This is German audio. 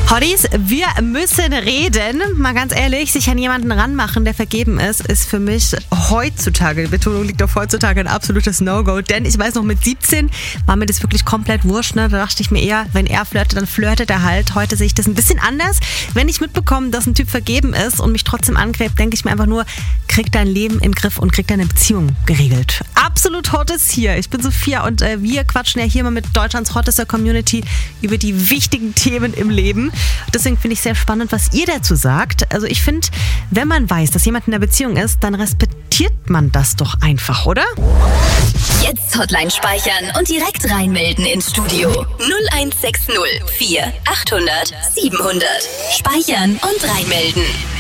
Hotties, wir müssen reden. Mal ganz ehrlich, sich an jemanden ranmachen, der vergeben ist für mich heutzutage, die Betonung liegt auf heutzutage, ein absolutes No-Go. Denn ich weiß noch, mit 17 war mir das wirklich komplett wurscht. Ne? Da dachte ich mir eher, wenn er flirtet, dann flirtet er halt. Heute sehe ich das ein bisschen anders. Wenn ich mitbekomme, dass ein Typ vergeben ist und mich trotzdem angreift, denke ich mir einfach nur, krieg dein Leben in den Griff und krieg deine Beziehung geregelt. Absolut Hottes hier. Ich bin Sophia und wir quatschen ja hier mal mit Deutschlands hottester Community über die wichtigen Themen im Leben. Deswegen finde ich sehr spannend, was ihr dazu sagt. Also ich finde, wenn man weiß, dass jemand in einer Beziehung ist, dann respektiert man das doch einfach, oder? Jetzt Hotline speichern und direkt reinmelden ins Studio. 0160 4 800 700. Speichern und reinmelden.